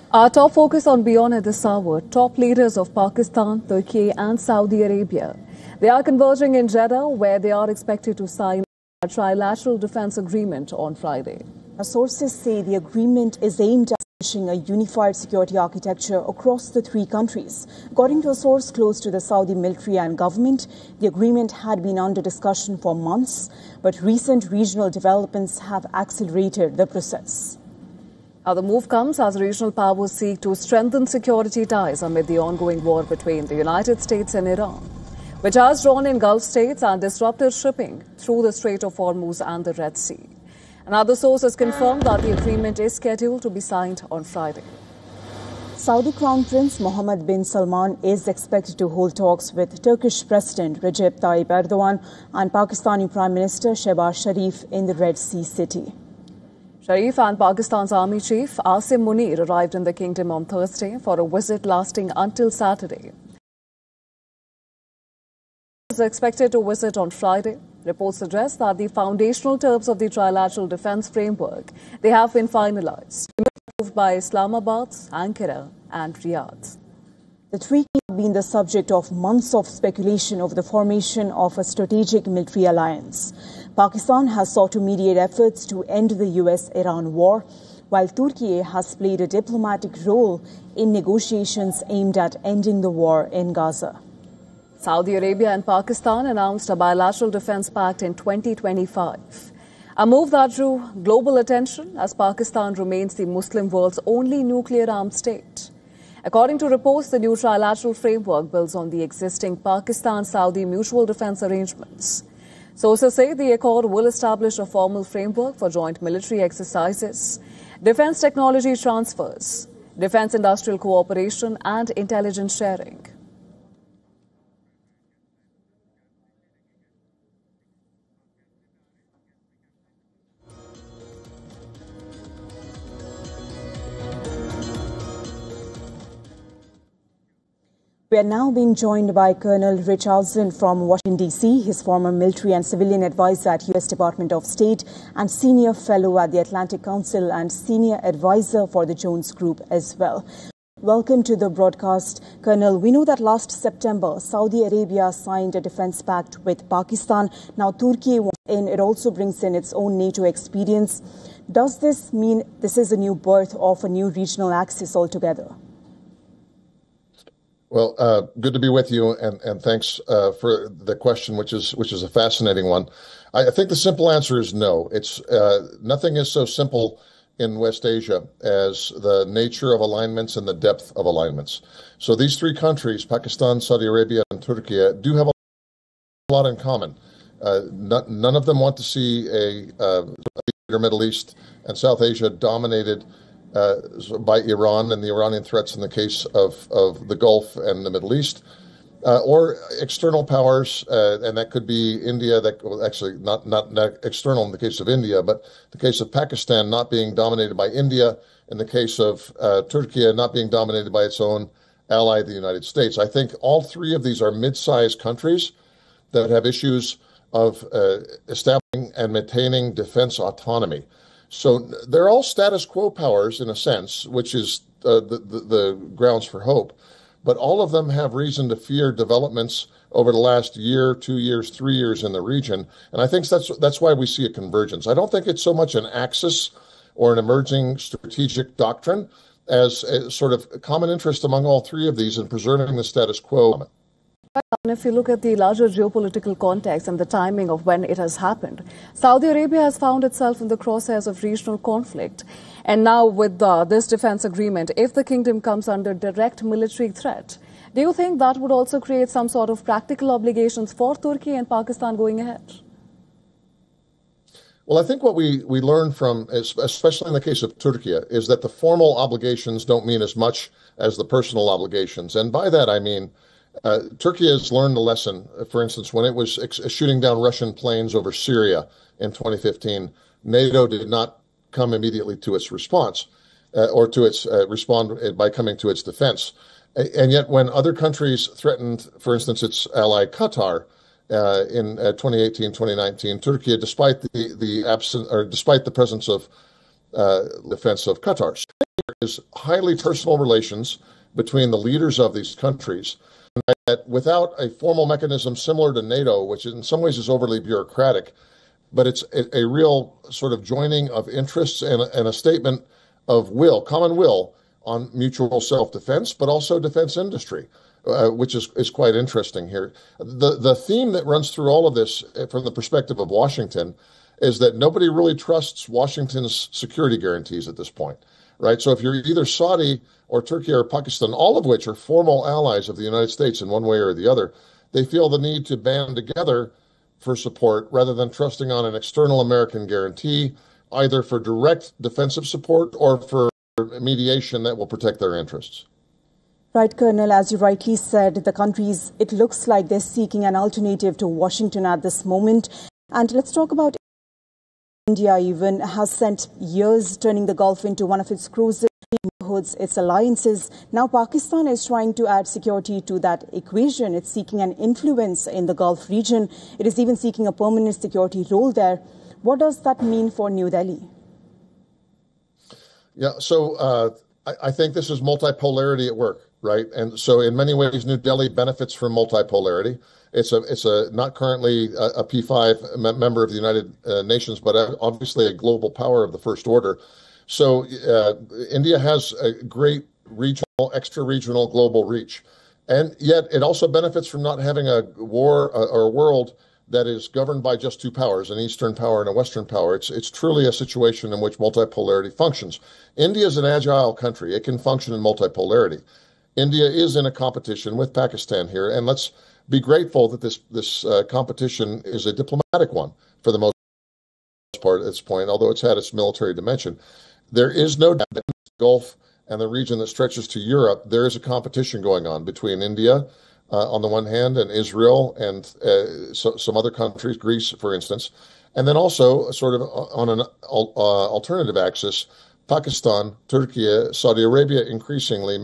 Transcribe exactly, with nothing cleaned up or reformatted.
Our top focus on Beyond at this hour, top leaders of Pakistan, Turkey and Saudi Arabia. They are converging in Jeddah, where they are expected to sign a trilateral defense agreement on Friday. Our sources say the agreement is aimed at establishing a unified security architecture across the three countries. According to a source close to the Saudi military and government, the agreement had been under discussion for months, but recent regional developments have accelerated the process. Now, the move comes as regional powers seek to strengthen security ties amid the ongoing war between the United States and Iran, which has drawn in Gulf states and disrupted shipping through the Strait of Hormuz and the Red Sea. Another source has confirmed that the agreement is scheduled to be signed on Friday. Saudi Crown Prince Mohammed bin Salman is expected to hold talks with Turkish President Recep Tayyip Erdogan and Pakistani Prime Minister Shehbaz Sharif in the Red Sea city. Sharif and Pakistan's Army Chief Asim Munir arrived in the kingdom on Thursday for a visit lasting until Saturday. Is expected to visit on Friday. Reports suggest that the foundational terms of the trilateral defense framework they have been finalized, approved by Islamabad, Ankara and Riyadh. The treaty has been the subject of months of speculation over the formation of a strategic military alliance. Pakistan has sought to mediate efforts to end the U S Iran war, while Turkey has played a diplomatic role in negotiations aimed at ending the war in Gaza. Saudi Arabia and Pakistan announced a bilateral defense pact in twenty twenty-five, a move that drew global attention as Pakistan remains the Muslim world's only nuclear-armed state. According to reports, the new trilateral framework builds on the existing Pakistan-Saudi mutual defense arrangements. Sources say the accord will establish a formal framework for joint military exercises, defense technology transfers, defense industrial cooperation and intelligence sharing. We are now being joined by Colonel Richardson from Washington, D C, his former military and civilian advisor at U S Department of State and senior fellow at the Atlantic Council and senior advisor for the Jones Group as well. Welcome to the broadcast, Colonel. We know that last September, Saudi Arabia signed a defense pact with Pakistan. Now, Turkey wants in. It also brings in its own NATO experience. Does this mean this is a new birth of a new regional axis altogether? Well, uh, good to be with you, and, and thanks uh, for the question, which is which is a fascinating one. I, I think the simple answer is no. It's uh, nothing is so simple in West Asia as the nature of alignments and the depth of alignments. So these three countries, Pakistan, Saudi Arabia, and Turkey, do have a lot in common. Uh, not, none of them want to see a, uh, a Middle East and South Asia dominated Uh, by Iran and the Iranian threats in the case of, of the Gulf and the Middle East, uh, or external powers, uh, and that could be India, that well, actually not, not, not external in the case of India, but the case of Pakistan not being dominated by India, in the case of uh, Turkey not being dominated by its own ally, the United States. I think all three of these are mid-sized countries that have issues of uh, establishing and maintaining defense autonomy. So they're all status quo powers in a sense, which is uh, the, the, the grounds for hope. But all of them have reason to fear developments over the last year, two years, three years in the region. And I think that's that's why we see a convergence. I don't think it's so much an axis or an emerging strategic doctrine as a sort of common interest among all three of these in preserving the status quo. And if you look at the larger geopolitical context and the timing of when it has happened, Saudi Arabia has found itself in the crosshairs of regional conflict. And now with uh, this defense agreement, if the kingdom comes under direct military threat, do you think that would also create some sort of practical obligations for Turkey and Pakistan going ahead? Well, I think what we, we learn from, especially in the case of Turkey, is that the formal obligations don't mean as much as the personal obligations. And by that, I mean, Uh, Turkey has learned the lesson. For instance, when it was ex- shooting down Russian planes over Syria in twenty fifteen, NATO did not come immediately to its response uh, or to its uh, respond by coming to its defense. And yet when other countries threatened, for instance, its ally Qatar uh, in uh, twenty eighteen, twenty nineteen, Turkey, despite the, the absence or despite the presence of uh, defense of Qatar. is highly personal relations between the leaders of these countries. And that without a formal mechanism similar to NATO, which in some ways is overly bureaucratic, but it's a, a real sort of joining of interests and a, and a statement of will, common will on mutual self-defense, but also defense industry, uh, which is, is quite interesting here. The, the theme that runs through all of this from the perspective of Washington is that nobody really trusts Washington's security guarantees at this point, right? So if you're either Saudi or Turkey or Pakistan, all of which are formal allies of the United States in one way or the other, they feel the need to band together for support rather than trusting on an external American guarantee, either for direct defensive support or for mediation that will protect their interests. Right, Colonel, as you rightly said, the countries, it looks like they're seeking an alternative to Washington at this moment. And let's talk about India even has spent years turning the Gulf into one of its crucial neighborhoods, its alliances. Now Pakistan is trying to add security to that equation. It's seeking an influence in the Gulf region. It is even seeking a permanent security role there. What does that mean for New Delhi? Yeah, so uh, I, I think this is multipolarity at work, right? And so in many ways, New Delhi benefits from multipolarity. It's a it's a not currently a, a P five member of the United uh, Nations, but obviously a global power of the first order. So uh, India has a great regional, extra-regional global reach. And yet it also benefits from not having a war uh, or a world that is governed by just two powers, an Eastern power and a Western power. It's it's truly a situation in which multipolarity functions. India is an agile country. It can function in multipolarity. India is in a competition with Pakistan here, and let's be grateful that this this uh, competition is a diplomatic one for the most part at this point, although it's had its military dimension. There is no doubt that in the Gulf and the region that stretches to Europe, there is a competition going on between India uh, on the one hand and Israel and uh, so, some other countries, Greece, for instance, and then also sort of on an uh, alternative axis, Pakistan, Turkey, Saudi Arabia increasingly